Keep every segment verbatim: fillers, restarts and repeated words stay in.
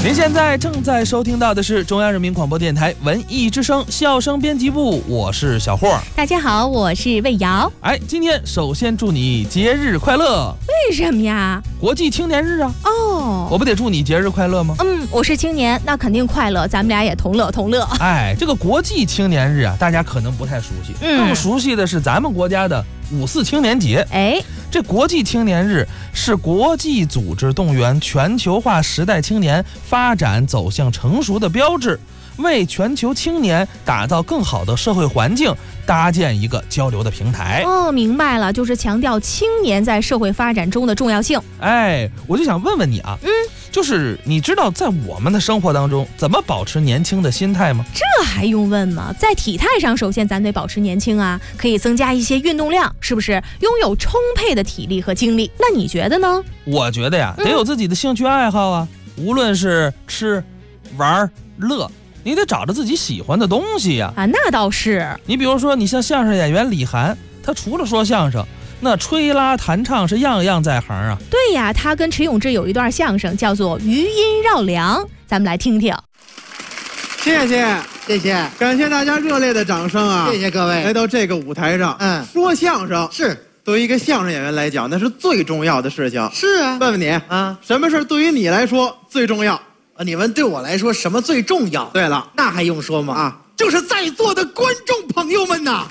您现在正在收听到的是中央人民广播电台文艺之声笑声编辑部，我是小霍。 大家好，我是魏瑶。 哎，今天首先祝你节日快乐。 为什么呀？ 国际青年日啊。 哦， 我不得祝你节日快乐吗？ 嗯，我是青年，那肯定快乐，咱们俩也同乐同乐。 哎，这个国际青年日啊，大家可能不太熟悉， 嗯、 更熟悉的是咱们国家的五四青年节。 哎， 这国际青年日是国际组织动员全球化时代青年发展走向成熟的标志，为全球青年打造更好的社会环境，搭建一个交流的平台。 哦，明白了，就是强调青年在社会发展中的重要性。 哎，我就想问问你啊，嗯，就是你知道在我们的生活当中怎么保持年轻的心态吗？ 这还用问吗？在体态上，首先咱得保持年轻啊，可以增加一些运动量，是不是？拥有充沛的体力和精力。那你觉得呢？ 我觉得呀，得有自己的兴趣爱好啊，嗯、无论是吃、玩、乐。你得找着自己喜欢的东西呀！ 啊，那倒是。 你比如说，你像相声演员李涵，他除了说相声，那吹拉弹唱是样样在行啊。 对呀，他跟迟永志有一段相声叫做《余音绕梁》，咱们来听听。 谢谢， 谢谢， 感谢大家热烈的掌声啊！ 谢谢各位来到这个舞台上， 嗯， 说相声是对于一个相声演员来讲，那是最重要的事情。 是啊， 问问你啊， 什么事对于你来说最重要？ 你们对我来说什么最重要？ 对了， 那还用说吗？ 啊， 就是在座的观众朋友们呐！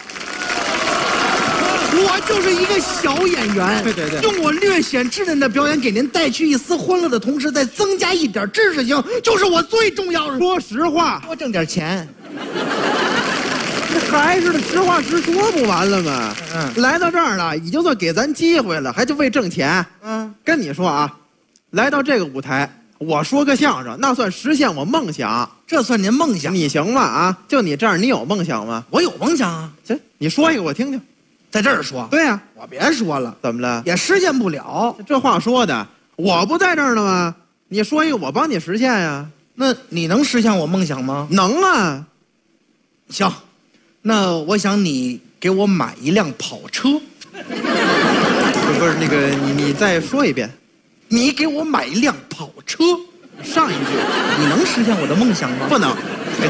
我就是一个小演员， 对对对， 用我略显稚嫩的表演给您带去一丝欢乐的同时，再增加一点知识性，就是我最重要的。 说实话， 多挣点钱。 还是实话实说不完了吗？ 嗯， 来到这儿了，已经算给咱机会了，还就为挣钱。 嗯， 跟你说啊，来到这个舞台。我说个相声，那算实现我梦想， 这算您梦想。 你行吗？啊，就你这样，你有梦想吗？ 我有梦想啊。 行，你说一个我听听。 在这儿说？ 对呀、啊， 我别说了。 怎么了？ 也实现不了。 这话说的，我不在这儿呢吗？你说一个，我帮你实现呀。 那你能实现我梦想吗？ 能啊。 行，那我想你给我买一辆跑车。 不是那个，你你再说一遍。 你给我买一辆跑车， 上一句， 你能实现我的梦想吗？ 不能。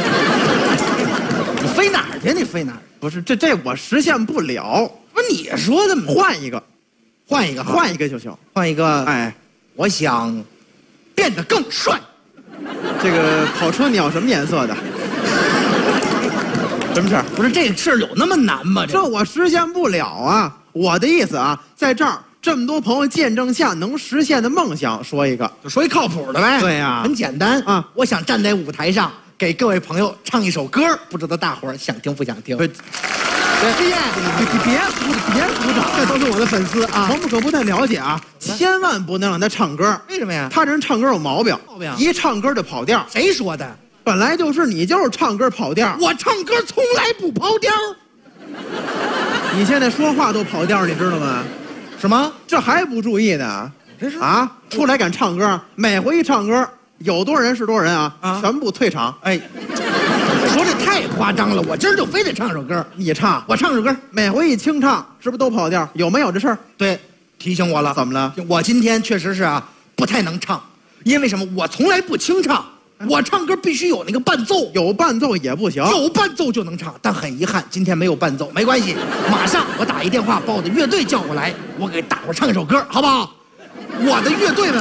你飞哪儿去？你飞哪儿？ 不是，这这我实现不了。 不是你说的吗？ 换一个， 换一个， 换一个就行。 换一个， 哎， 我想变得更帅。 这个跑车你要什么颜色的？什么事儿？ 不是这个事儿有那么难吗？ 这, 这我实现不了啊！我的意思啊，在这儿。这么多朋友见证下能实现的梦想，说一个， 就说一靠谱的呗。 对呀、啊， 很简单啊！ 我想站在舞台上给各位朋友唱一首歌，不知道大伙儿想听不想听？ 不， 谢谢你别别别鼓掌，这都是我的粉丝啊！我们可不太了解啊，千万不能让他唱歌。 为什么呀？ 他这人唱歌有毛病， 毛病， 一唱歌就跑调。 谁说的？ 本来就是你，就是唱歌跑调。 我唱歌从来不跑调。 你现在说话都跑调，你知道吗？ 什么？ 这还不注意呢？ 这是啊！出来敢唱歌，每回一唱歌，有多少人是多少人啊！啊，全部退场。 哎，说这太夸张了！我今儿就非得唱首歌。 你唱， 我唱首歌， 每回一清唱，是不是都跑调？有没有这事儿？ 对，提醒我了。 怎么了？ 我今天确实是啊，不太能唱，因为什么？我从来不清唱。我唱歌必须有那个伴奏， 有伴奏也不行， 有伴奏就能唱。但很遗憾，今天没有伴奏，没关系，马上我打一电话把我的乐队叫过来，我给大伙唱一首歌，好不好？我的乐队们。